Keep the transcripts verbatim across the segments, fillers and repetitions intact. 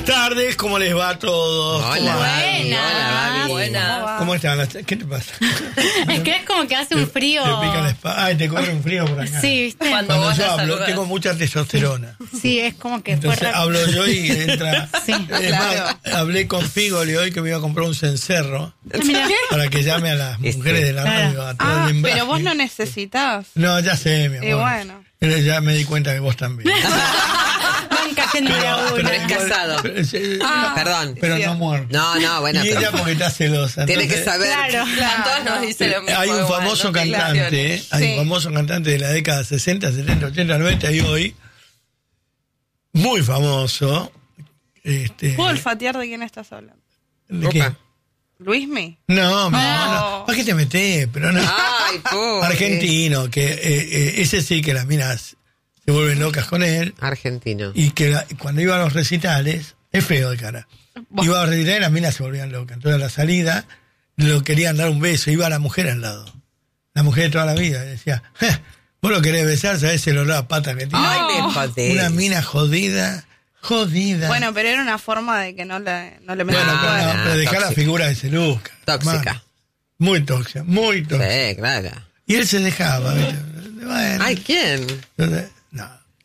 Buenas tardes, ¿cómo les va a todos? Hola, Buenas. Hola, Buenas. ¿Cómo están? ¿Qué te pasa? Es que es como que hace un frío. Te pica la espalda. Ay, te corre un frío por acá. Sí, ¿viste? Cuando Cuando vos yo la hablo, saludás. tengo mucha testosterona. Sí, es como que Entonces fue re- hablo yo y entra. Sí. Es Claro. más, hablé con Figoli hoy que me iba a comprar un cencerro Ah, mirá. para que llame a las Este. mujeres de la radio. A todas Ah, de pero vos embrague. no necesitas. No, ya sé, mi amor. Y bueno. Pero ya me di cuenta que vos también. Van cayendo de a uno. pero es casado. Pero, sí, Ah. Perdón. pero Sí. no muerto. No, no, bueno. Y pero ella porque está celosa. tiene que entonces- saber. Claro. A todos nos dice lo mismo. Hay un igual, famoso no te cantante, ilusiones. ¿eh? Hay Sí. un famoso cantante de la década sesenta, setenta, ochenta, noventa y hoy, muy famoso. Este, ¿Puedo olfatear de quién estás hablando? ¿De qué? Opa. ¿Luismi? No, no, No. no. ¿Para qué te metés? Pero no. Ay, pobre. Argentino, que eh, eh, ese sí que las minas se vuelven locas con él. Argentino. Y que la- cuando iba a los recitales, es feo de cara. Buah. Iba a los recitales y las minas se volvían locas. Entonces a la salida lo querían dar un beso, iba la mujer al lado. La mujer de toda la vida. Decía, "Je, vos lo querés besar, sabés el olor a pata que tiene. Ay, me No. jodés. Una mina jodida, jodida. Bueno, pero era una forma de que no le, no le metan Bueno, No, pero, cuerno. no, pero dejá la tóxica. figura de se luzca. Tóxica. hermano. Muy tóxica, muy tóxica. Sí, claro. Y él se dejaba, ¿viste? Bueno, Ay, ¿quién? entonces, no.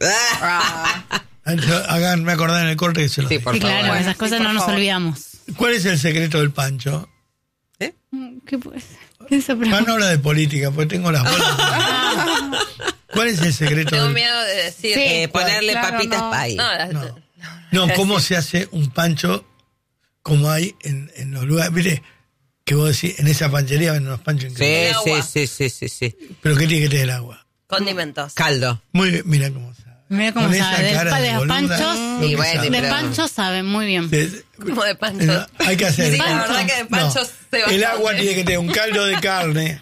Ah. Hagan, me acordar en el corte que se lo Sí, dije. por Sí, claro, favor. esas Sí, cosas por no nos favor. olvidamos. ¿Cuál es el secreto del Pancho? ¿Eh? ¿Qué puede ser? ¿Qué se Ah, pregunta? no habla de política, porque tengo las bolas. ¿Cuál es el secreto Tengo del miedo de decir. Sí, eh, ponerle claro, papitas no. pay. No, la- No. No, ¿cómo se hace un pancho como hay en, en los lugares? Mire, que vos decís, en esa panchería ven unos panchos Sí, increíbles. El sí, agua. sí, sí, sí, sí. Pero ¿qué tiene que tener el agua? Condimentos. Caldo. Muy bien, mira cómo sabe. Mira cómo Con sabe. esa Del cara pa- de de los boluda, panchos. lo Y que bueno, sabe. De pero- panchos saben muy bien. De- Como de eh, pancho. hay que hacer. Sí, la verdad que de panchos se El bastante. agua tiene que tener un caldo de carne,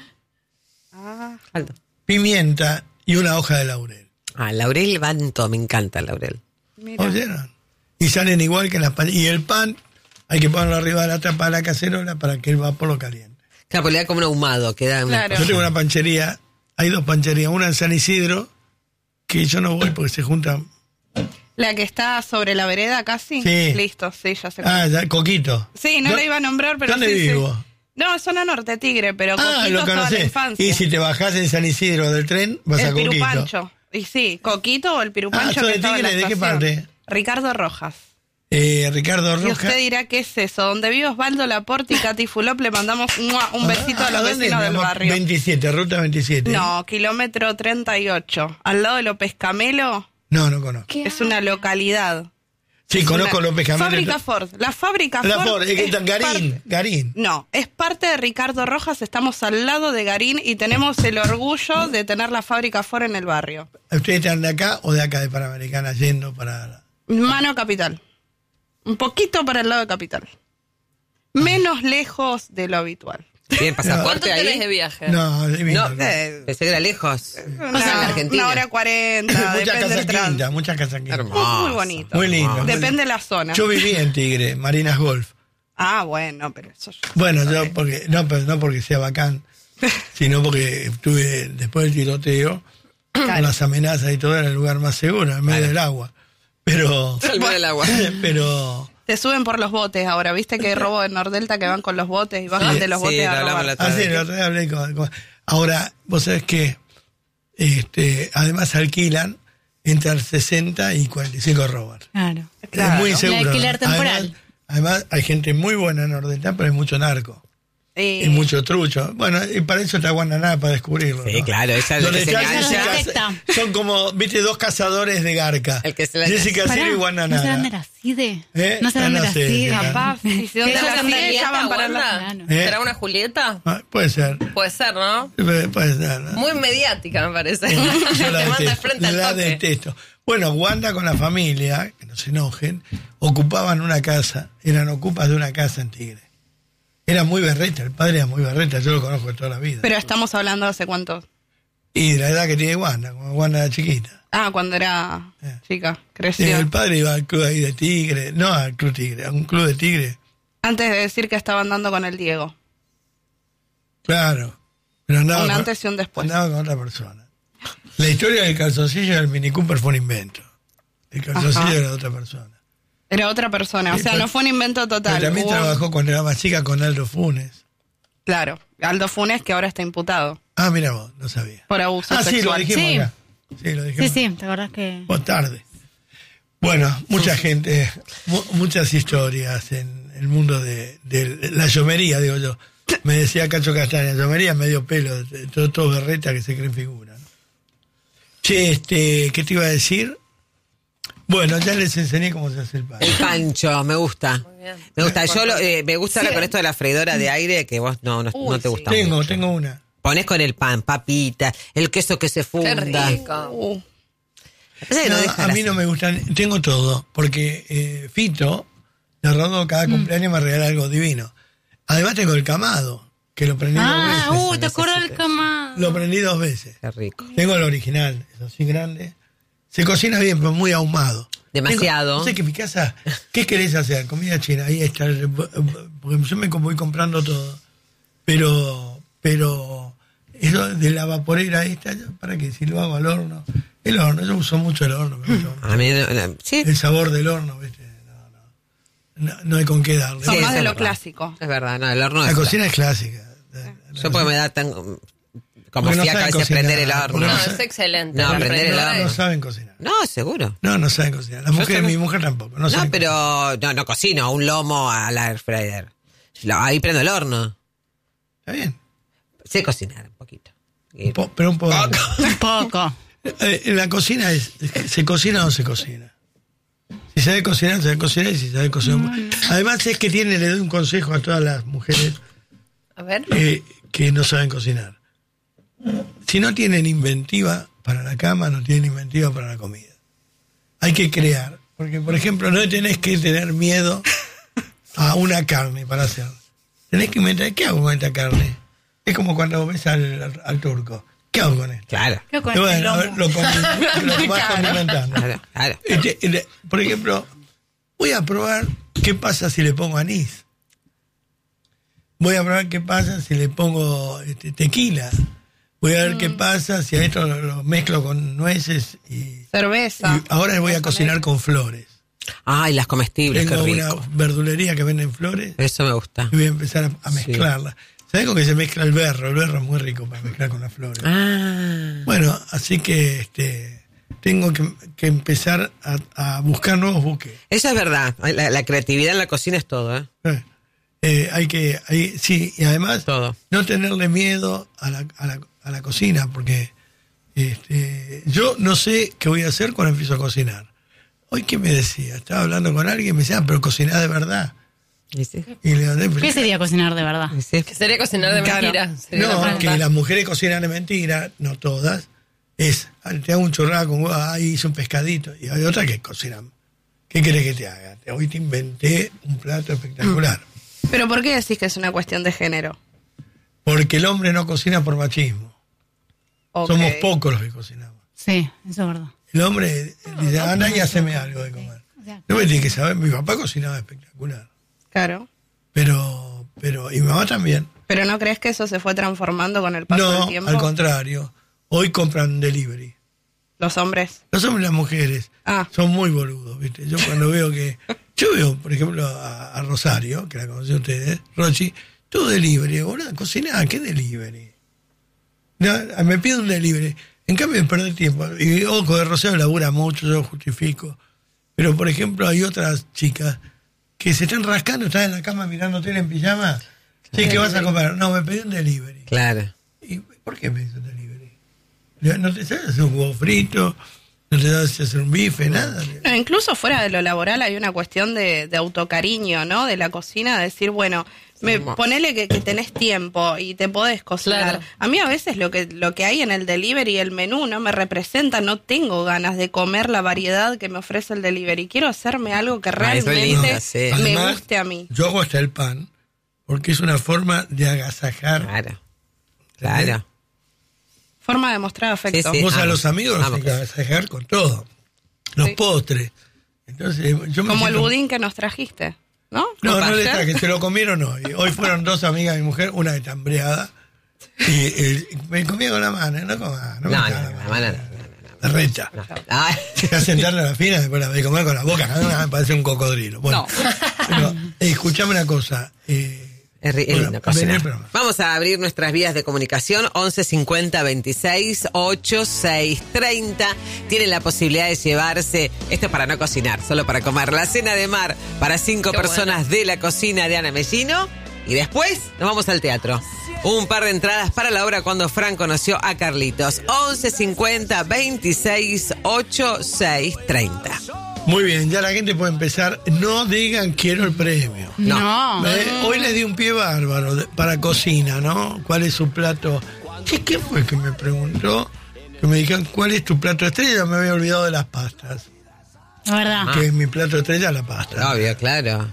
Ah, Caldo. pimienta y una hoja de laurel. Ah, laurel vanto, me encanta el laurel. mira. ¿Oyeron? Y salen igual que en las pan. Y el pan hay que ponerlo arriba de la tapa de la cacerola para que el vapor lo caliente. Claro, porque le da como un ahumado, queda una Claro. Yo tengo una panchería, hay dos pancherías, una en San Isidro, que yo no voy porque se juntan. La que está sobre la vereda casi. Sí. Listo, sí, ya sé. Ah, ya, Coquito. Sí, no Yo- le iba a nombrar, pero ¿Dónde sí, sí. vivo? No, zona norte, Tigre, pero Ah, Coquito lo toda la conocés. infancia. Y si te bajás en San Isidro del tren, vas a el Coquito. pirupancho. Y sí, Coquito o el pirupancho. Ah, ¿sos que de estaba en la Tigre? ¿De qué estación. parte? Ricardo Rojas. Eh, Ricardo Y Roja. usted dirá, ¿qué es eso? Donde vive Osvaldo Laporte y Katy Fulop, le mandamos ¡mua! un besito Ah, a los ¿dónde, vecinos mi del amor? barrio. veintisiete, ruta veintisiete. No, kilómetro treinta y ocho. Al lado de López Camelo, No, no conozco. es una localidad. Sí, Es conozco una- López Camelo. Fábrica Ford. La fábrica La Ford. Ford, es que está es Garín, par- Garín. No, es parte de Ricardo Rojas, estamos al lado de Garín y tenemos el orgullo de tener la fábrica Ford en el barrio. ¿Ustedes están de acá o de acá de Panamericana yendo para la... Mano Capital. Un poquito para el lado de Capital. Menos lejos de lo habitual. ¿Tienen ¿Cuánto pasaporte tenés ahí? de viaje? No, es divino, No, no. eh, pensé que era lejos. Una, en Argentina. una hora cuarenta, Mucha depende casa del tránsito. quinta, mucha casa quinta. Hermoso. Muy bonito. Muy lindo. muy Depende lindo. de la zona. Yo viví en Tigre, Marinas Golf. Ah, bueno, pero eso yo- Bueno, yo porque, no, pero no porque sea bacán, sino porque estuve después del tiroteo, con las amenazas y todo, era el lugar más seguro, en medio del agua. Pero, El medio del agua. pero, Te suben por los botes ahora, ¿viste que hay robo en Nordelta que van con los botes y bajan Sí, de los sí, botes lo a hablamos robar? la otra así, vez. la otra vez hablé con, con- ahora, vos sabés que, este, además alquilan entre sesenta y cuarenta y cinco robar. Claro. Claro. Es muy El seguro. El alquiler ¿no? temporal. Además, además, hay gente muy buena en Nordelta, pero hay mucho narco. Eh, Y mucho trucho. Bueno, y para eso está Guananá, para descubrirlo. Sí, ¿no? claro, esa es la Donde que se está engancha. Jessica- Lo detecta. son como, viste, dos cazadores de garca. El que se la Jessica Pará, Ciro y ¿no Guananá. serán de la CIDE? ¿Eh? ¿No serán Ah, de no la sé, CIDE? serán. capaz. Y si donde ¿Eso la es en CIDE realidad, llaman para la... Wanda? Claro. ¿Eh? ¿Será una Julieta? Ah, puede ser. Puede ser, ¿no? Puede puede ser. ¿no? Muy mediática, me parece. Yo Te la manda de detesto. frente al La toque. detesto. Bueno, Wanda con la familia, que no se enojen, ocupaban una casa, eran ocupas de una casa en Tigre. Era muy berreta, el padre era muy berreta, yo lo conozco de toda la vida. Pero estamos hablando de hace cuánto. Y de la edad que tiene Wanda, como Wanda era chiquita. Ah, cuando era Eh. chica, Sí, creció. el padre iba al club ahí de Tigre, no al club Tigre, a un club de Tigre. Antes de decir que estaba andando con el Diego. Claro. Pero andaba Un con- antes y un después. Andaba con otra persona. La historia del calzoncillo del Mini Cooper fue un invento. El calzoncillo Ajá. era de otra persona. Era otra persona, o Sí, sea, pero- no fue un invento total. Pero también Hubo- trabajó cuando era más chica con Aldo Funes. Claro, Aldo Funes, que ahora está imputado Ah, mira vos, no sabía. por abuso Ah, sí, lo sexual. dijimos Sí. acá. Sí, lo Sí, dijimos. sí, ¿te acordás que...? Vos tarde. Bueno, mucha gente, mu- muchas historias en el mundo de, de la llomería, digo yo. Me decía Cacho Castaña, llomería medio pelo, todo, todo berreta que se creen figura, ¿no? Che, este, ¿qué te iba a decir? Bueno, ya les enseñé cómo se hace el pan. El pancho, me gusta. bien. Me gusta. Yo lo, eh, me gusta ahora Sí. con esto de la freidora de aire que vos no, no, Uy, no te sí. gusta Tengo, mucho. tengo una. Pones con el pan, papita, el queso que se Qué funda. rico. Uh, Pasa que no No, deja a la- mí no me gustan, tengo todo, porque eh, Fito, de Rodo, cada cumpleaños me regala algo divino. Además tengo el camado, que lo prendí Ah, dos uh, veces. ¿te acuerdas del necesito. cama? Lo prendí dos veces. Qué rico. Tengo el original, eso sí grande. Se cocina bien, pero muy ahumado. Demasiado. Tengo- no sé que mi casa, ¿qué querés hacer? Comida china, ahí está. Porque yo me voy comprando todo. Pero, pero, eso de la vaporera esta, yo, ¿para qué? Si lo hago al horno. El horno, yo uso mucho el horno. Me gusta mucho. A mí no, no, sí, El sabor del horno, ¿viste? No, no. No, no hay con qué darle. son Sí, más es de lo verdad. clásico. es verdad, no, el horno La es... cocina es clásica. Yo porque me da tan... Como Porque no fiaca a saben veces cocinar, prender el porque horno. No, no es sé. excelente. No, La prender el freidora horno. No es- saben cocinar. No, seguro. No, no saben cocinar. Las mujeres, también- mi mujer tampoco. No, No, saben pero no, no cocino, un lomo a la air fryer. Lo- Ahí prendo el horno. cocinar. Está bien. Sé cocinar un poquito. Y- Un po- pero un poco. Un poco. Eh, En la cocina es, ¿se cocina o no se cocina? Si sabe cocinar, se sabe cocinar y si sabe cocinar. Además es que tiene, le doy un consejo a todas las mujeres A ver. eh, que no saben cocinar. Si no tienen inventiva para la cama, no tienen inventiva para la comida. Hay que crear. Porque, por ejemplo, no tenés que tener miedo a una carne para hacer. Tenés que inventar, ¿qué hago con esta carne? Es como cuando ves al, al, al turco. ¿Qué hago con esto? Claro, ¿Qué con Y bueno, este a ver, lomo? lo, condi- lo vas condimentando. claro, claro. Este, este, por ejemplo, voy a probar qué pasa si le pongo anís. Voy a probar qué pasa si le pongo este, tequila. Voy a ver qué pasa si a esto lo, lo mezclo con nueces y, Cerveza. y ahora voy a cocinar con flores. Ay, las comestibles, Tengo qué una rico. verdulería que venden flores Eso me gusta. y voy a empezar a, a Sí. mezclarlas. ¿Sabes con qué se mezcla el berro? El berro es muy rico para mezclar con las flores. Ah, Bueno, así que este tengo que, que empezar a, a buscar nuevos buques. eso es verdad. La, la creatividad en la cocina es todo, ¿eh? Eh, eh, hay que, hay, sí, y además Todo. no tenerle miedo a la, a la, a la cocina, porque este, yo no sé qué voy a hacer cuando empiezo a cocinar. Hoy, ¿qué me decía? Estaba hablando con alguien y me decía, ah, pero cocinás de verdad. ¿Y sí? Y le mandé, ¿Qué sería cocinar de verdad? ¿Y sí? Que sería cocinar de Claro. mentira. Sería la no, pregunta. que las mujeres cocinan de mentira, no todas. Es, ah, te hago un churrasco con huevo, ahí hice un pescadito. Y hay otras que cocinan. ¿Qué querés que te haga? Hoy te inventé un plato espectacular. Pero ¿por qué decís que es una cuestión de género? Porque el hombre no cocina por machismo. Ok. Somos pocos los que cocinamos. Sí, eso es verdad. El hombre dice, anda y haceme algo de comer. No me tiene que saber, mi papá cocinaba espectacular. Claro. Pero, pero, y mi mamá también. ¿Pero no crees que eso se fue transformando con el paso No, del tiempo? al contrario. Hoy compran delivery. Los hombres. Los hombres y las mujeres Ah. son muy boludos, ¿viste? Yo cuando veo que... Yo veo, por ejemplo, a, a Rosario, que la conocen ustedes, Rochi, todo delivery. Boludo, cocinar, ¿qué delivery? No, me pide un delivery. En cambio, de perder tiempo. Y ojo, de Rosario labura mucho, yo justifico. Pero, por ejemplo, hay otras chicas que se están rascando, están en la cama mirando tele en pijama. Sí, ¿qué vas a comer? No, me pedí un delivery. Claro. ¿Y por qué pedís un delivery? No te sabes hacer un huevo frito, no te sabes hacer un bife, nada. No, incluso fuera de lo laboral hay una cuestión de, de autocariño, ¿no? De la cocina, de decir, bueno, me, ponele que, que tenés tiempo y te podés cocinar. Claro. A mí a veces lo que lo que hay en el delivery, el menú, no me representa, no tengo ganas de comer la variedad que me ofrece el delivery. Quiero hacerme algo que Ah, es re realmente lindo, sí. me Además, guste a mí. Yo hago hasta el pan, porque es una forma de agasajar. Claro. Claro. Forma de mostrar afecto. Sí, sí. Vos a Amo. los amigos los Amo. hay que agasajar con todo. Los Sí. postres. Entonces, yo me Como el siento- budín que nos trajiste, ¿no? No, ¿Para no le ayer? traje, se lo comieron hoy. Hoy fueron dos amigas de mi mujer, una de tambreada. Y, eh, me comía con la mano, no comía. No, No, me no, caga no, la mano no, no, no. berreta. No. Ay. Se hace sentarle a la fina, después la ve comer con la boca, me parece un cocodrilo. Bueno, pero, eh, escuchame una cosa. Eh, Es, ri- es bueno, lindo cocinar. ven el programa. Vamos a abrir nuestras vías de comunicación once cincuenta veintiséis ochenta y seis treinta. Tienen la posibilidad de llevarse, esto es para no cocinar, solo para comer, la cena de mar para cinco Qué personas de la cocina de Ana Mellino. Y después nos vamos al teatro. Un par de entradas para la obra Cuando Fran conoció a Carlitos. once cincuenta veintiséis ochenta y seis treinta. Muy bien, ya la gente puede empezar. No digan quiero el premio. No. No. Eh, hoy les di un pie bárbaro de- para cocina, ¿no? ¿Cuál es su plato? ¿Qué, ¿Qué fue que me preguntó? Que me dijeron, ¿cuál es tu plato estrella? Me había olvidado de las pastas. La verdad. Que mi plato estrella es la pasta. Obvio, claro.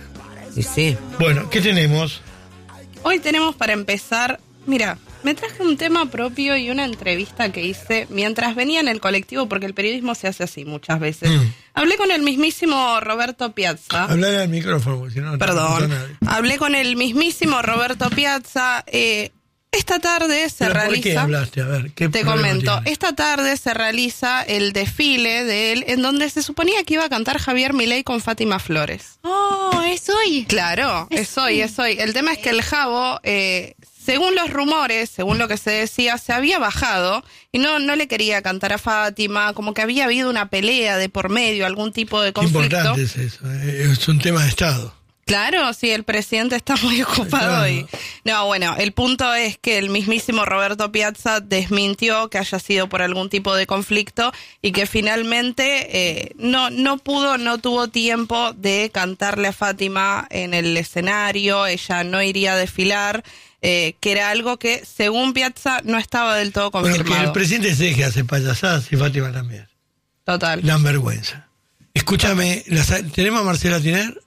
Y sí. Bueno, ¿qué tenemos? Hoy tenemos para empezar, mira, me traje un tema propio y una entrevista que hice mientras venía en el colectivo, porque el periodismo se hace así muchas veces. Mm. Hablé con el mismísimo Roberto Piazza. Hablar al micrófono, porque si no, no te Perdón. escucha nadie. Hablé con el mismísimo Roberto Piazza. Eh, esta tarde se ¿Pero realiza... ¿Por qué hablaste? A ver, ¿qué Te problema comento, tiene? esta tarde se realiza el desfile de él, en donde se suponía que iba a cantar Javier Milei con Fátima Flores. Oh, es hoy. Claro, es hoy, es hoy. El tema es que el Jabo, eh, según los rumores, según lo que se decía, se había bajado y no, no le quería cantar a Fátima, como que había habido una pelea de por medio, algún tipo de Qué conflicto. importante es eso, eh, es un tema de Estado. Claro, sí, el presidente está muy ocupado Claro. hoy. No, bueno, el punto es que el mismísimo Roberto Piazza desmintió que haya sido por algún tipo de conflicto y que finalmente eh, no, no pudo, no tuvo tiempo de cantarle a Fátima en el escenario, ella no iría a desfilar, eh, que era algo que, según Piazza, no estaba del todo Bueno, que confirmado. el presidente se deje hacer payasadas y Fátima también. Total. Dan vergüenza. Escúchame, ¿las- ¿tenemos a Marcela Tiner?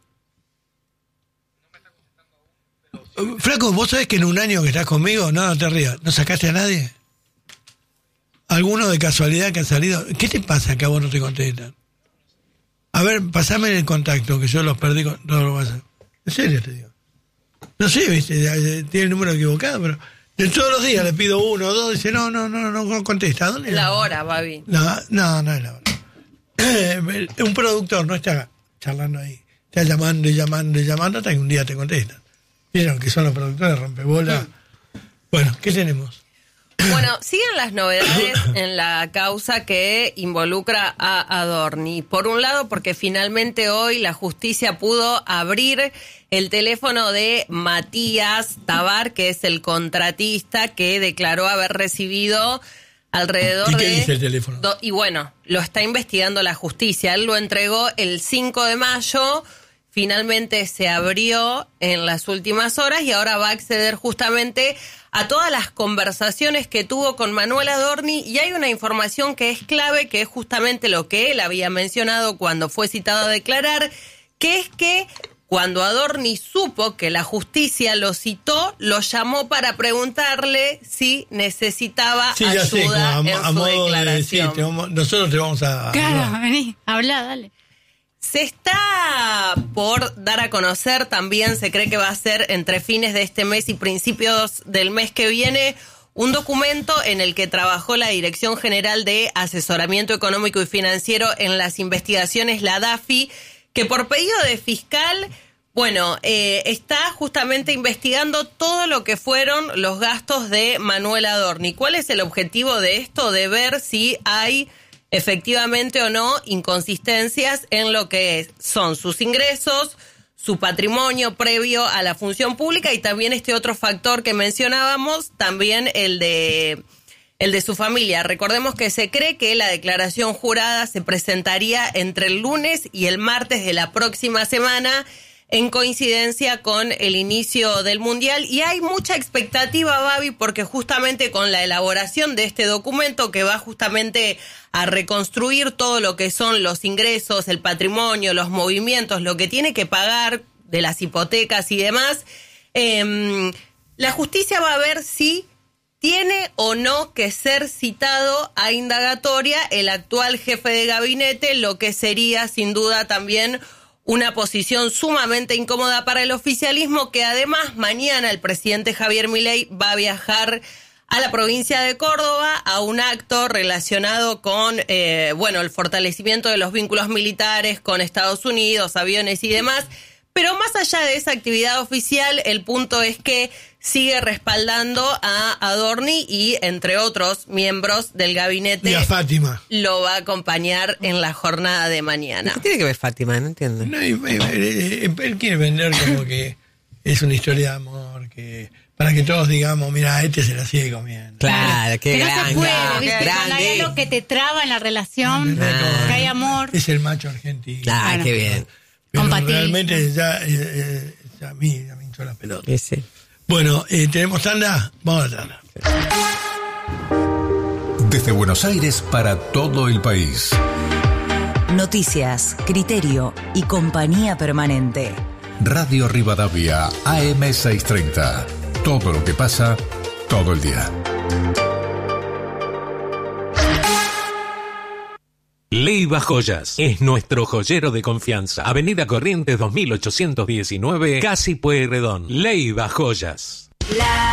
Flaco, ¿vos sabés que en un año que estás conmigo, no, no te rías, no sacaste a nadie? ¿Alguno de casualidad que han salido? ¿Qué te pasa que a vos no te contestan? A ver, pasame el contacto, que yo los perdí con todo lo que pasa. En serio te digo. No sé, viste, tiene el número equivocado, pero de todos los días le pido uno o dos, dice, no, no, no, no, no contesta. ¿Dónde La hora, Babi. No, no, no es la hora. Un productor no está charlando ahí, está llamando y llamando y llamando hasta que un día te contestan. Vieron que son los productores rompebola. Bueno, ¿qué tenemos? Bueno, siguen las novedades en la causa que involucra a Adorni. Por un lado, porque finalmente hoy la justicia pudo abrir el teléfono de Matías Tabar, que es el contratista que declaró haber recibido alrededor ¿Y qué de... dice el teléfono? do- y bueno, lo está investigando la justicia. Él lo entregó el cinco de mayo. Finalmente se abrió en las últimas horas y ahora va a acceder justamente a todas las conversaciones que tuvo con Manuel Adorni, y hay una información que es clave, que es justamente lo que él había mencionado cuando fue citado a declarar, que es que cuando Adorni supo que la justicia lo citó, lo llamó para preguntarle si necesitaba Sí, ya sé, como ayuda a, en a su modo de declaración. decir, te vamos- nosotros te vamos a... Claro, vení, habla, dale. Se está por dar a conocer, también se cree que va a ser entre fines de este mes y principios del mes que viene, un documento en el que trabajó la Dirección General de Asesoramiento Económico y Financiero en las investigaciones, la DAFI, que por pedido de fiscal, bueno, eh, está justamente investigando todo lo que fueron los gastos de Manuel Adorni. ¿Cuál es el objetivo de esto? De ver si hay efectivamente o no inconsistencias en lo que son sus ingresos, su patrimonio previo a la función pública y también este otro factor que mencionábamos, también el de el de su familia. Recordemos que se cree que la declaración jurada se presentaría entre el lunes y el martes de la próxima semana, en coincidencia con el inicio del Mundial. Y hay mucha expectativa, Babi, porque justamente con la elaboración de este documento que va justamente a reconstruir todo lo que son los ingresos, el patrimonio, los movimientos, lo que tiene que pagar de las hipotecas y demás, eh, la justicia va a ver si tiene o no que ser citado a indagatoria el actual jefe de gabinete, lo que sería sin duda también una posición sumamente incómoda para el oficialismo, que además mañana el presidente Javier Milei va a viajar a la provincia de Córdoba a un acto relacionado con, eh, bueno, el fortalecimiento de los vínculos militares con Estados Unidos, aviones y demás. Pero más allá de esa actividad oficial, el punto es que sigue respaldando a Adorni y, entre otros miembros del gabinete, Y a Fátima. lo va a acompañar en la jornada de mañana. ¿Qué tiene que ver Fátima? No entiendo. No, y- y- y- él quiere vender como que es una historia de amor, que para que todos digamos, mira, este se la sigue comiendo. Claro, qué que no grande. se puede, qué ¿viste? Cuando hay grande. algo que te traba en la relación, Ah. que hay amor. Es el macho argentino. Ah, Claro. qué bien. Pero Compatible. realmente ya, eh, eh, ya a mí ya me hinchó la pelota. Sí, sí. Bueno, eh, ¿tenemos tanda? Vamos a la tanda. Desde Buenos Aires para todo el país. Noticias, criterio y compañía permanente. Radio Rivadavia, A M seiscientos treinta. Todo lo que pasa, todo el día. Leiva Joyas es nuestro joyero de confianza. Avenida Corrientes dos mil ochocientos diecinueve, Casi Pueyrredón. Leiva Joyas.